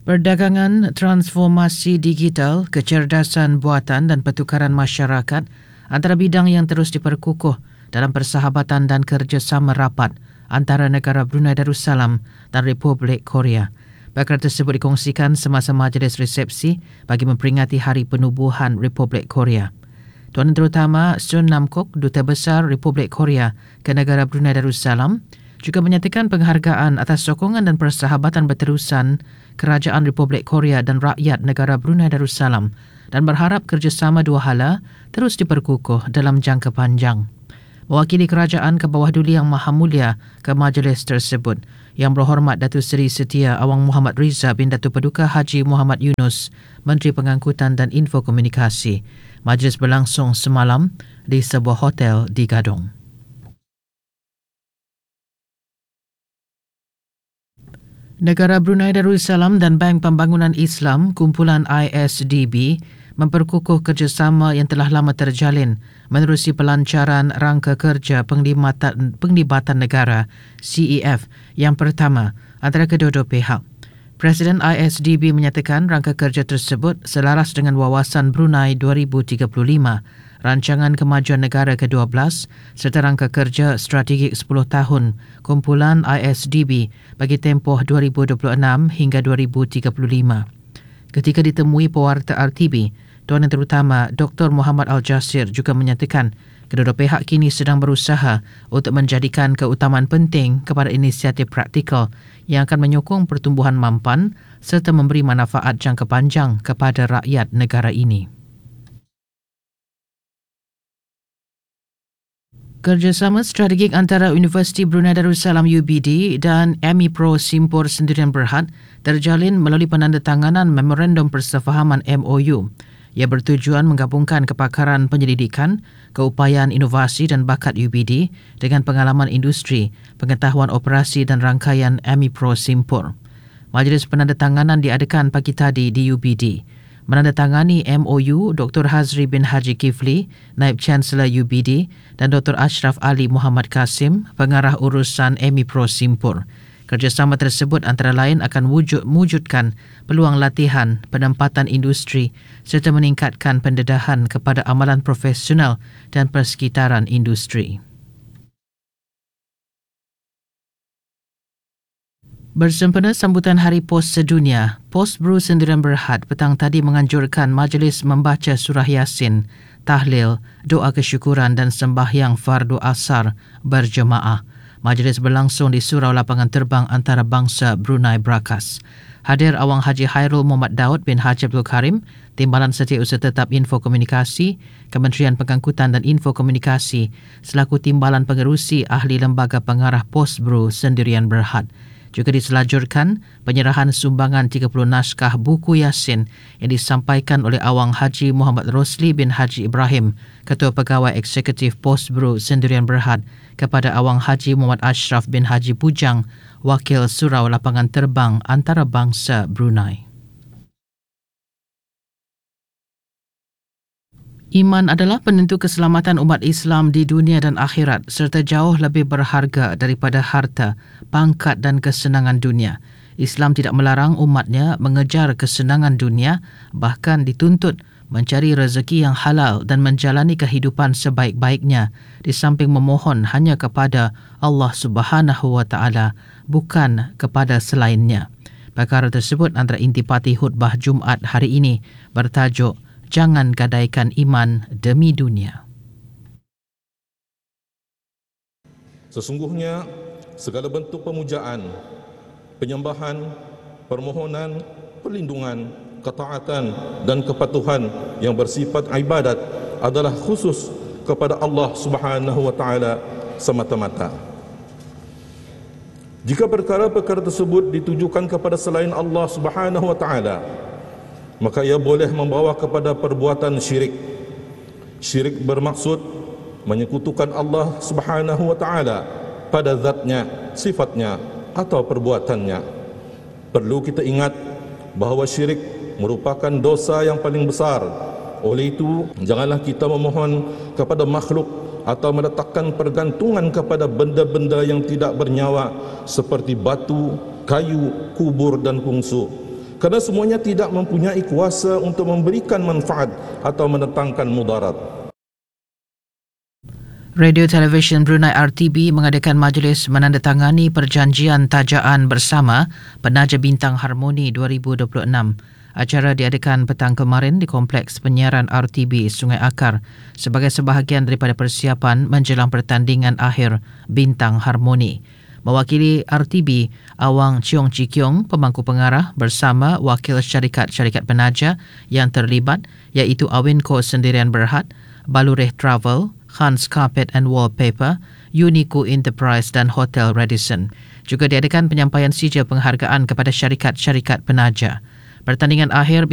Perdagangan, transformasi digital, kecerdasan buatan dan pertukaran masyarakat antara bidang yang terus diperkukuh dalam persahabatan dan kerjasama rapat antara negara Brunei Darussalam dan Republik Korea. Perkara tersebut dikongsikan semasa majlis resepsi bagi memperingati Hari Penubuhan Republik Korea. Tuan Terutama Sun Nam Kok, Duta Besar Republik Korea ke negara Brunei Darussalam, juga menyatakan penghargaan atas sokongan dan persahabatan berterusan Kerajaan Republik Korea dan rakyat negara Brunei Darussalam dan berharap kerjasama dua hala terus diperkukuh dalam jangka panjang. Mewakili kerajaan ke bawah duli Yang Maha Mulia ke majlis tersebut, Yang Berhormat Datuk Seri Setia Awang Muhammad Riza bin Datuk Paduka Haji Muhammad Yunus, Menteri Pengangkutan dan Infokomunikasi. Majlis berlangsung semalam di sebuah hotel di Gadong. Negara Brunei Darussalam dan Bank Pembangunan Islam, kumpulan ISDB, memperkukuh kerjasama yang telah lama terjalin menerusi pelancaran rangka kerja penglibatan negara CEF yang pertama antara kedua-dua pihak. Presiden ISDB menyatakan rangka kerja tersebut selaras dengan Wawasan Brunei 2035, Rancangan Kemajuan Negara ke-12 serta Rangka Kerja Strategik 10 tahun kumpulan ISDB bagi tempoh 2026 hingga 2035. Ketika ditemui pewarta RTB, Tuan Yang Terutama Dr. Muhammad Al-Jasir juga menyatakan kedua-dua pihak kini sedang berusaha untuk menjadikan keutamaan penting kepada inisiatif praktikal yang akan menyokong pertumbuhan mampan serta memberi manfaat jangka panjang kepada rakyat negara ini. Kerjasama strategik antara Universiti Brunei Darussalam UBD dan AMIPRO Simpur Sendirian Berhad terjalin melalui penandatanganan Memorandum Persefahaman MOU. Ia bertujuan menggabungkan kepakaran penyelidikan, keupayaan inovasi dan bakat UBD dengan pengalaman industri, pengetahuan operasi dan rangkaian AMIPRO Simpur. Majlis penandatanganan diadakan pagi tadi di UBD. Menandatangani MOU Dr. Hazri bin Haji Kifli, Naib Chancellor UBD dan Dr. Ashraf Ali Muhammad Kasim, Pengarah Urusan AMIPRO Simpur. Kerjasama tersebut antara lain akan wujudkan peluang latihan, penempatan industri serta meningkatkan pendedahan kepada amalan profesional dan persekitaran industri. Bersempena sambutan Hari Pos Sedunia, Pos Bru Sendirian Berhad petang tadi menganjurkan majlis membaca surah Yasin, tahlil, doa kesyukuran dan sembahyang fardu asar berjemaah. Majlis berlangsung di Surau Lapangan Terbang Antarabangsa Brunei Brakas. Hadir Awang Haji Hairul Muhammad Daud bin Haji Abdul Karim, Timbalan Setiausaha Tetap Infokomunikasi, Kementerian Pengangkutan dan Infokomunikasi, selaku Timbalan Pengerusi Ahli Lembaga Pengarah Pos Bru Sendirian Berhad. Juga diselajurkan penyerahan sumbangan 30 naskah buku Yasin yang disampaikan oleh Awang Haji Muhammad Rosli bin Haji Ibrahim, Ketua Pegawai Eksekutif Pos Bru Sendirian Berhad, kepada Awang Haji Muhammad Ashraf bin Haji Bujang, Wakil Surau Lapangan Terbang Antarabangsa Brunei. Iman adalah penentu keselamatan umat Islam di dunia dan akhirat serta jauh lebih berharga daripada harta, pangkat dan kesenangan dunia. Islam tidak melarang umatnya mengejar kesenangan dunia, bahkan dituntut mencari rezeki yang halal dan menjalani kehidupan sebaik-baiknya di samping memohon hanya kepada Allah Subhanahu wa Ta'ala, bukan kepada selainnya. Perkara tersebut antara intipati khutbah Jumaat hari ini bertajuk Jangan gadaikan iman demi dunia. Sesungguhnya segala bentuk pemujaan, penyembahan, permohonan, perlindungan, ketaatan dan kepatuhan yang bersifat ibadat adalah khusus kepada Allah Subhanahu wa Ta'ala semata-mata. Jika perkara-perkara tersebut ditujukan kepada selain Allah Subhanahu wa Ta'ala, maka ia boleh membawa kepada perbuatan syirik. Syirik bermaksud menyekutukan Allah Subhanahu wa Ta'ala pada zatnya, sifatnya atau perbuatannya. Perlu kita ingat bahawa syirik merupakan dosa yang paling besar. Oleh itu, janganlah kita memohon kepada makhluk atau meletakkan pergantungan kepada benda-benda yang tidak bernyawa seperti batu, kayu, kubur dan kungsu. kerana semuanya tidak mempunyai kuasa untuk memberikan manfaat atau mendatangkan mudarat. Radio Television Brunei RTB mengadakan majlis menandatangani perjanjian tajaan bersama Penaja Bintang Harmoni 2026. Acara diadakan petang kemarin di Kompleks Penyiaran RTB Sungai Akar sebagai sebahagian daripada persiapan menjelang pertandingan akhir Bintang Harmoni. Mewakili RTB, Awang Cheong Chi Kiong, pemangku pengarah bersama wakil syarikat-syarikat penaja yang terlibat iaitu Awinco Sendirian Berhad, Balureh Travel, Hans Carpet and Wallpaper, Unico Enterprise dan Hotel Radisson. Juga diadakan penyampaian sijil penghargaan kepada syarikat-syarikat penaja. Pertandingan akhir